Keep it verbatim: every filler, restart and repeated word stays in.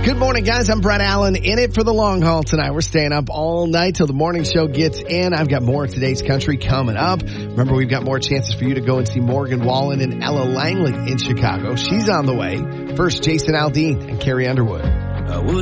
Good morning, guys. I'm Brett Allen, in it for the long haul tonight. We're staying up all night till the morning show gets in. I've got more of today's country coming up. Remember, we've got more chances for you to go and see Morgan Wallen and Ella Langley in Chicago. She's on the way. First, Jason Aldean and Carrie Underwood.